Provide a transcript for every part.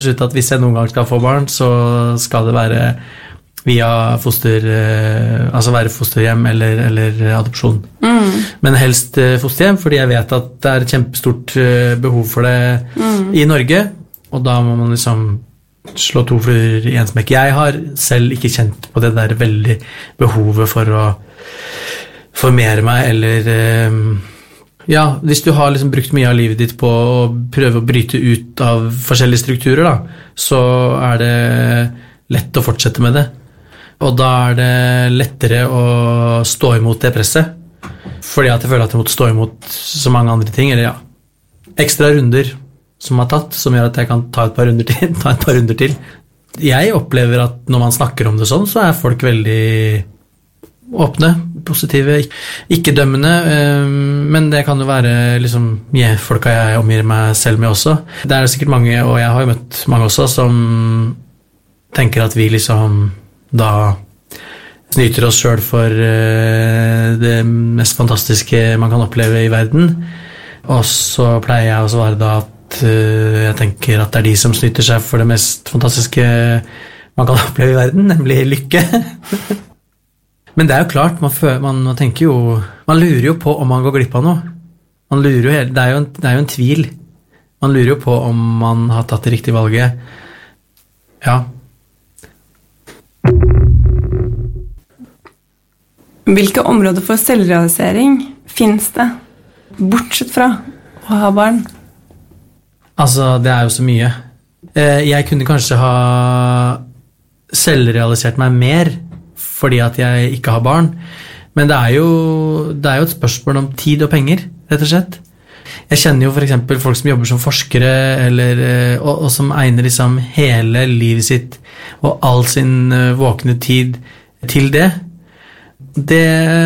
At hvis jeg noen gang skal få barn, så skal det være via altså være fosterhjem eller adopsjon. Men helst fosterhjem, fordi jeg vet at det er et kjempestort behov for det i Norge, og da må man liksom slå to fluer i en smekk. Jeg har selv ikke kjent på det der veldig behovet for å formere meg, eller ja, hvis du har liksom brukt mye av livet ditt på å prøve å bryte ut av forskjellige strukturer da, så er det lett å fortsette med det. Og da er det lettere å stå imot det presset, fordi at jeg føler at jeg måtte stå imot så mange andre ting, eller ja, ekstra runder som har tatt, som gjør at jeg kan ta et par runder til. Jeg opplever at når man snakker om det sånn, så er folk veldig åpne, positive, ikke dømmende, men det kan jo være liksom, folka jeg omgir meg selv med også. Det er sikkert mange, og jeg har jo møtt mange også, som tenker at vi liksom da snyter oss selv for det mest fantastiske man kan oppleve i verden, og så pleier jeg å svare da at jeg tenker at det er de som snyter seg for det mest fantastiske man kan oppleve i verden, nemlig lykke. Men det er jo klart, man tenker jo, man lurer jo på om man går glipp av noe. Man lurer jo det er jo en tvil. Man lurer jo på om man har tatt det riktige valget. Ja. Hvilke områder for selvrealisering finnes det, bortsett fra å ha barn? Altså, det er jo så mye. Jeg kunne kanskje ha selvrealisert meg mer, fordi at jeg ikke har barn. Men det er jo et spørsmål om tid og penger, rett og slett. Jeg kjenner jo for eksempel folk som jobber som forskere, og som egner liksom hele livet sitt og all sin våkne tid til det. Det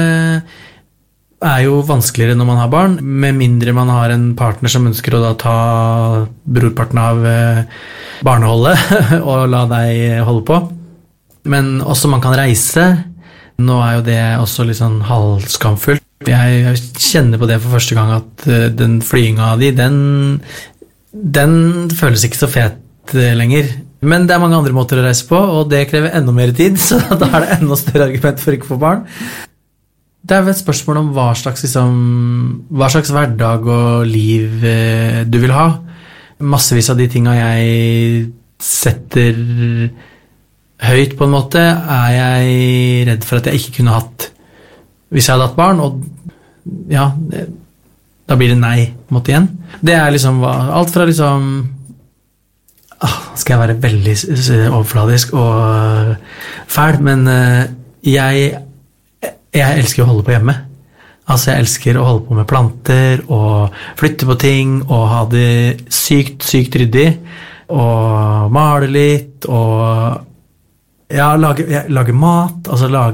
er jo vanskeligere når man har barn, med mindre man har en partner som ønsker å da ta brorparten av barneholdet og la deg holde på. Men også man kan reise. Nå er jo det også litt sånn halvskamfullt. Jeg kjenner på det for første gang at den flyinga av den føles ikke så fet lenger. Men det er mange andre måter å reise på, og det krever enda mer tid, så da er det enda større argument for ikke å få barn. Det er vel et spørsmål om hva slags hverdag og liv du vil ha. Massevis av de tingene jeg setter høyt på en måte, er jeg redd for at jeg ikke kunne hatt hvis jeg hadde hatt barn, og ja, da blir det nei på en måte igjen. Det er liksom alt fra liksom skal jeg være veldig overfladisk og fæl, men jeg elsker å holde på hjemme. Altså jeg elsker å holde på med planter og flytte på ting og ha det sykt ryddig og male litt og ja, lage mat,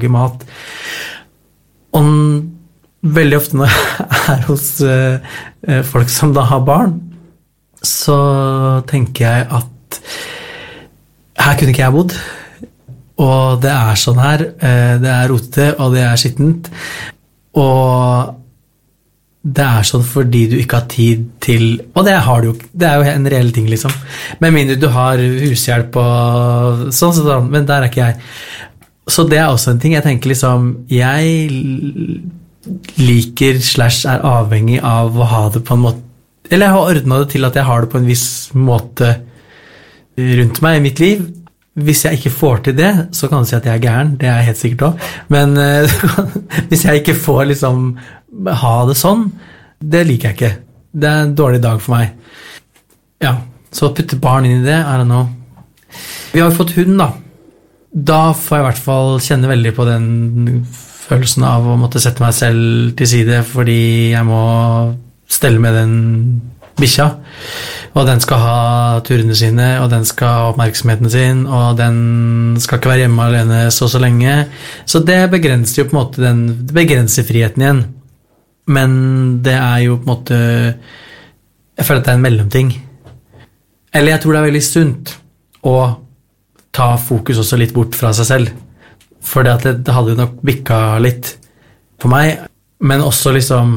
og veldig ofte når jeg er hos folk som da har barn, så tenker jeg at her kunne ikke jeg bodd, og det er sånn her, det er rotete, og det er skittent, og det er sånn fordi du ikke har tid til, og det har du jo, det er jo en reell ting liksom, med mindre du har hushjelp og sånn, men der er ikke jeg. Så det er også en ting, jeg tenker liksom, jeg liker / er avhengig av å ha det på en måte, eller jeg har ordnet det til at jeg har det på en viss måte rundt meg i mitt liv. Hvis jeg ikke får til det, så kan du si at jeg er gæren, det er jeg helt sikkert også, men hvis jeg ikke får liksom ha det sånn, det liker jeg ikke. Det er en dårlig dag for meg. Ja, så putte barn inn i det, I don't know. Vi har jo fått hund da. Da får jeg i hvert fall kjenne veldig på den følelsen av å måtte sette meg selv til side, fordi jeg må stelle med den bikkja, og den skal ha turene sine, og den skal ha oppmerksomheten sin, og den skal ikke være hjemme alene så lenge. Så det begrenser jo på en måte det begrenser friheten igjen. Men det er jo på en måte, jeg føler at det er en mellomting. Eller jeg tror det er veldig sunt å ta fokus også litt bort fra seg selv. For det hadde jo nok bikka litt for meg, men også liksom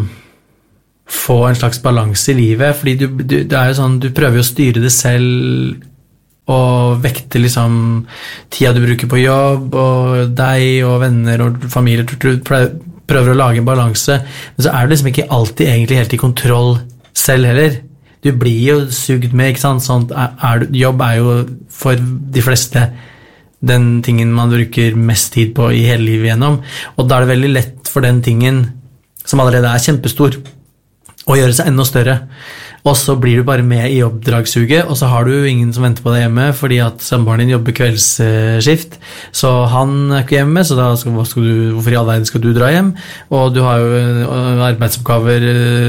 få en slags balanse i livet, fordi det er jo sånn, du prøver jo å styre det selv og vekte liksom tida du bruker på jobb, og deg og venner og familie, du prøver å lage en balanse, men så er du liksom ikke alltid egentlig helt i kontroll selv heller. Du blir jo sugd med, ikke sant? Sånn, jobb er jo for de fleste den tingen man bruker mest tid på i hele livet gjennom, og da er det veldig lett for den tingen som allerede er kjempestor, å gjøre seg enda større. Og så blir du bare med i oppdragssuget, og så har du ingen som venter på deg hjemme, fordi at samboeren din jobber kveldsskift, så han er ikke hjemme, så da hvorfor i all verden skal du dra hjem? Og du har jo arbeidsoppgaver,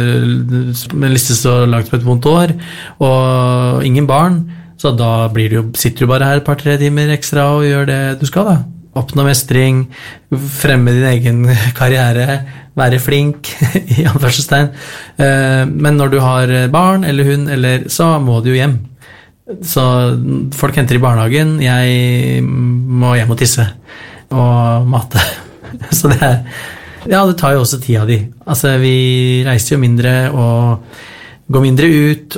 en liste så langt som et vondt år, og ingen barn, så da sitter du bare her et par-tre timer ekstra og gjør det du skal da. Oppnå mestring, fremme din egen karriere, være flink, i anførselstegn. Men når du har barn eller hund, så må du jo hjem. Så folk henter i barnehagen, jeg må hjem og tisse og mate. Så det tar jo også tida di. Altså, vi reiser jo mindre og går mindre ut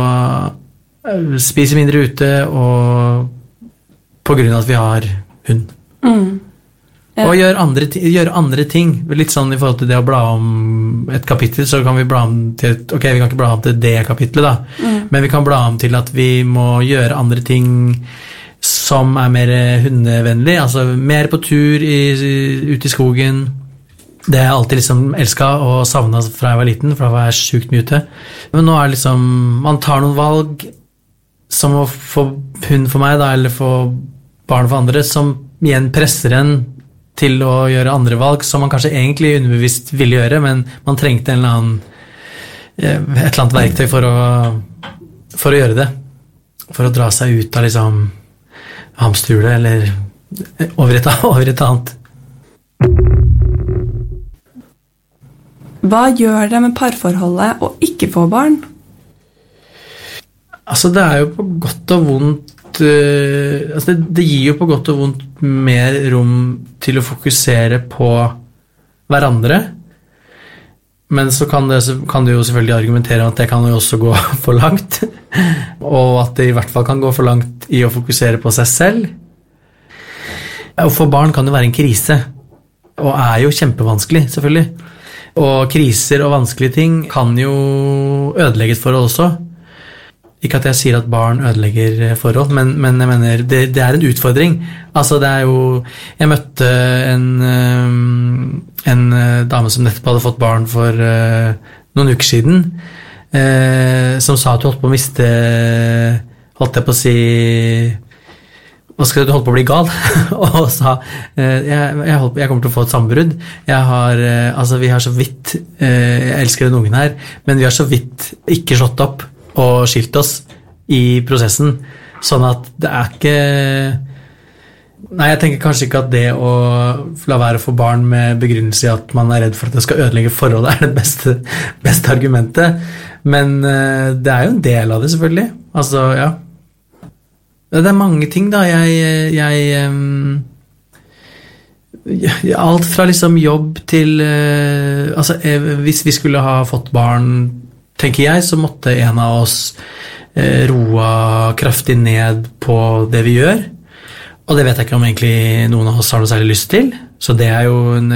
og spiser mindre ute og på grunn av at vi har hund. Ja. Og gjør andre ting. Litt sånn i forhold til det å bla om et kapittel, så kan vi bla om til vi kan ikke bla om til det kapitlet da, men vi kan bla om til at vi må gjøre andre ting som er mer hundevennlig, altså mer på tur ute i skogen. Det har jeg alltid liksom elsket og savnet fra jeg var liten, for da var jeg sykt mye ute. Men nå er det liksom, man tar noen valg som å få hund for meg da, eller få barn for andre, som igjen presser en til å gjøre andre valg som man kanskje egentlig underbevisst ville gjøre, men man trengte et eller annet verktøy for å gjøre det, for å dra seg ut av liksom hamsterhjulet eller over et annet. Hva gjør det med parforholdet å ikke få barn? Altså, det er jo på godt og vondt. Altså det gir jo på godt og vondt mer rom til å fokusere på hverandre, men så kan du jo selvfølgelig argumentere at det kan jo også gå for langt, og at det i hvert fall kan gå for langt i å fokusere på seg selv. Å få barn kan jo være en krise, og er jo kjempevanskelig selvfølgelig, og kriser og vanskelige ting kan jo ødelegge et forhold også. Ikke at jeg sier at barn ødelegger forhold, men jeg mener, det er en utfordring. Altså, det er jo... Jeg møtte en dame som nettopp hadde fått barn for noen uker siden, som sa at hun holdt på å miste... Holdt jeg på å si... Hva skal du holde på å bli gal? Og sa, jeg kommer til å få et sammenbrudd. Vi har så vidt... Jeg elsker den ungen her, men vi har så vidt ikke slått opp og skilt oss i prosessen, sånn at det er ikke... Nei, jeg tenker kanskje ikke at det å la være å få barn med begrunnelse i at man er redd for at det skal ødelegge forholdet er det beste argumentet, men det er jo en del av det selvfølgelig. Altså, ja. Det er mange ting da, alt fra liksom jobb til... Altså, hvis vi skulle ha fått barn, tenker jeg, så måtte en av oss roe kraftig ned på det vi gjør. Og det vet jeg ikke om egentlig noen av oss har noe særlig lyst til. Så det er jo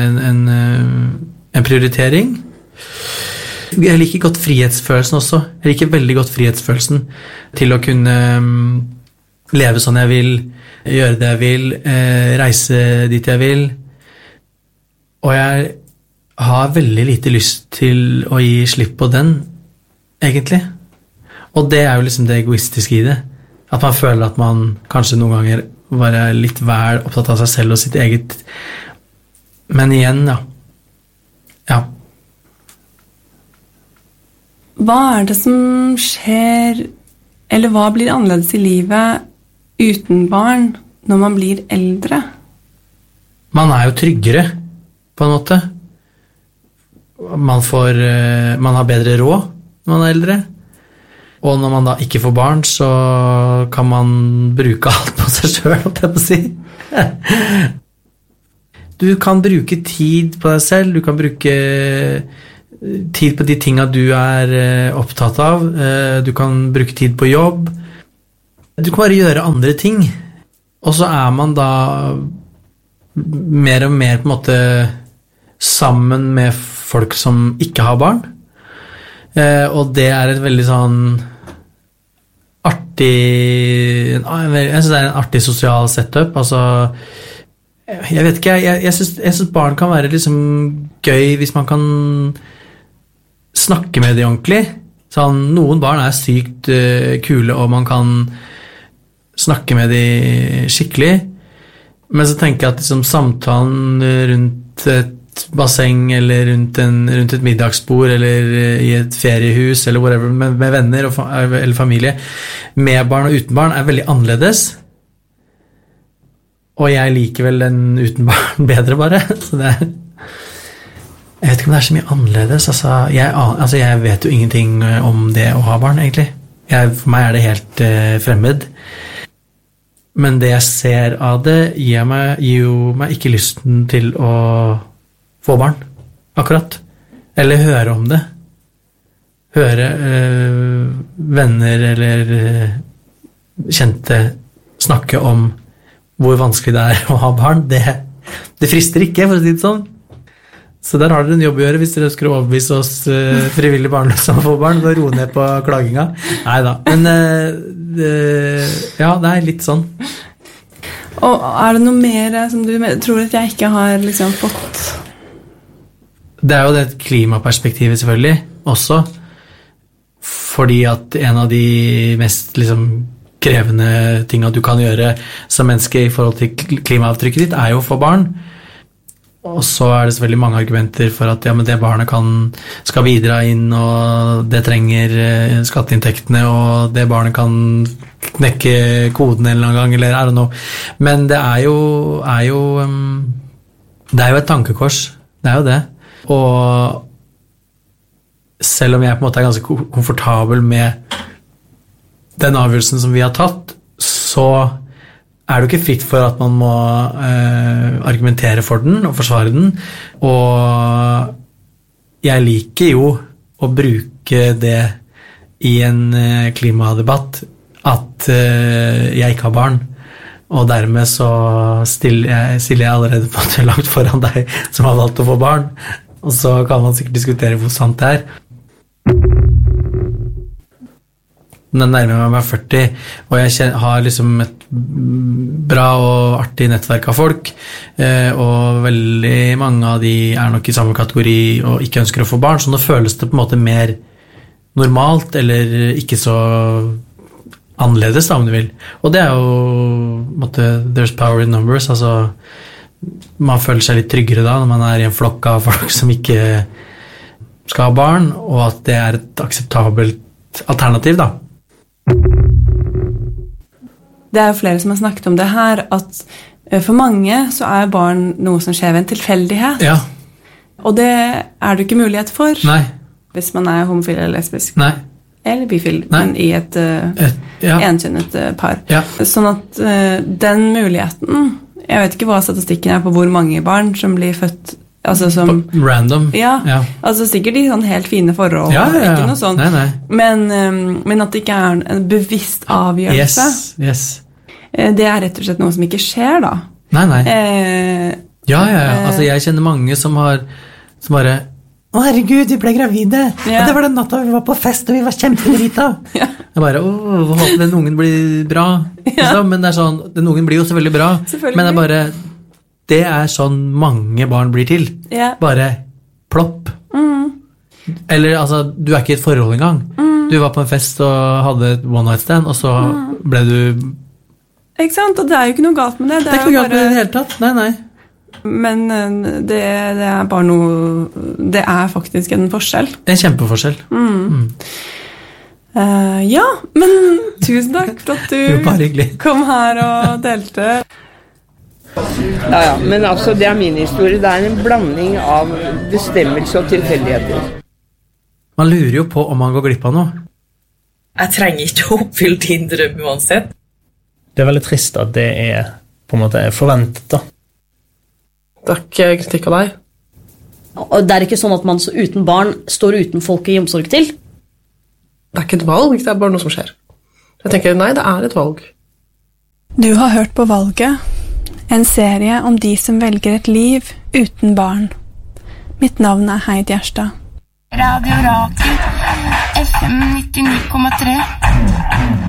en prioritering. Jeg liker godt frihetsfølelsen også. Jeg liker veldig godt frihetsfølelsen til å kunne leve sånn jeg vil, gjøre det jeg vil, reise dit jeg vil. Og jeg har veldig lite lyst til å gi slipp på den, egentlig. Og det er jo liksom det egoistiske i det. At man føler at man kanskje noen ganger bare er litt vel opptatt av seg selv og sitt eget. Men igjen, ja. Hva er det som skjer, eller hva blir annerledes i livet uten barn når man blir eldre? Man er jo tryggere, på en måte. Man har bedre råd når man er eldre. Og når man da ikke får barn, så kan man bruke alt på seg selv, holdt jeg på å si. Du kan bruke tid på deg selv, du kan bruke tid på de tingene du er opptatt av, du kan bruke tid på jobb. Du kan bare gjøre andre ting, og så man da mer og mer på en måte sammen med folk som ikke har barn. Og det et veldig sånn artig, jeg synes det en artig sosial setup. Altså, jeg vet ikke, jeg synes barn kan være liksom gøy hvis man kan snakke med de ordentlig. Sånn, noen barn sykt kule, og man kan snakke med de skikkelig. Men så tenker jeg at liksom, samtalen rundt et basseng, eller rundt et middagsbord, eller i et feriehus, eller whatever, med venner eller familie, med barn og uten barn, veldig annerledes. Og jeg liker vel den uten barn bedre bare. Så jeg vet ikke om det så mye annerledes. Jeg vet jo ingenting om det å ha barn, egentlig. For meg det helt fremmed. Men det jeg ser av det, gir jo meg ikke lysten til å få barn, akkurat. Eller høre om det. Høre venner eller kjente snakke om hvor vanskelig det å ha barn. Det frister ikke, for å si det sånn. Så der har dere en jobb å gjøre hvis dere ønsker å overbevise oss frivillige barnløse om å få barn, og roe ned på klaginga. Neida, men ja, det litt sånn. Og det noe mer som du tror at jeg ikke har liksom fått? Det jo det klimaperspektivet selvfølgelig også, fordi at en av de mest liksom krevende tingene du kan gjøre som menneske i forhold til klimaavtrykket ditt jo å få barn. Og så det selvfølgelig mange argumenter for at ja, men det barnet skal bidra inn, og det trenger skatteinntektene, og det barnet kan knekke koden en eller annen gang, eller I don't know. Men det jo et tankekors, det jo det. Og selv om jeg på en måte ganske komfortabel med den avgjørelsen som vi har tatt, så det jo ikke fritt for at man må argumentere for den og forsvare den, og jeg liker jo å bruke det i en klimadebatt at jeg ikke har barn, og dermed så stiller jeg allerede på at langt foran deg som har valgt å få barn, og så kan man sikkert diskutere hvor sant det Den nærmer meg 40, og jeg har liksom et bra og artig nettverk av folk, og veldig mange av de nok i samme kategori og ikke ønsker å få barn, så nå føles det på en måte mer normalt, eller ikke så annerledes da, om du vil. Og det jo på en måte, there's power in numbers, altså man føler seg litt tryggere da, når man i en flokk av folk som ikke skal ha barn, og at det et akseptabelt alternativ da. Det jo flere som har snakket om det her, at for mange så barn noe som skjer ved en tilfeldighet. Ja. Og det det ikke mulighet for. Nei. Hvis man homofil eller lesbisk. Nei. Eller bifil, men i et enkjønnet par. Ja. Sånn at den muligheten, jeg vet ikke hva statistikken på hvor mange barn som blir født altså som random. Ja, altså sikkert i sånn helt fine forhold, ikke noe sånt. Nei. Men at det ikke en bevisst avgjørelse. Yes. Det rett og slett noe som ikke skjer da. Nei. Ja. Altså jeg kjenner mange som bare «Å herregud, vi ble gravide, og det var den natta vi var på fest, og vi var kjempedrita». Jeg bare, håper den ungen blir bra. Men det sånn, den ungen blir jo selvfølgelig bra, men det bare... Det sånn mange barn blir til. Bare plopp. Eller, altså, du ikke i et forhold engang. Du var på en fest og hadde et one night stand, og så ble du... Ikke sant? Og det jo ikke noe galt med det. Det ikke noe galt med det i det hele tatt. Nei. Men det bare noe... Det faktisk en forskjell. En kjempeforskjell. Ja, men tusen takk for at du kom her og delte. Ja, men altså, det min historie. Det en blanding av bestemmelse og tilfeldigheter. Man lurer jo på om man går glipp av noe. Jeg trenger ikke å oppfylle din drøm uansett. Det veldig trist at det på en måte forventet da. Takk, kritikk av deg. Og det ikke sånn at man så uten barn står uten folk i omsorg til? Det ikke et valg, det bare noe som skjer. Jeg tenker, nei, det et valg. Du har hørt på Valget, en serie om de som velger et liv uten barn. Mitt navn Heid Gjerstad. Radio Rakel, FM 99,3.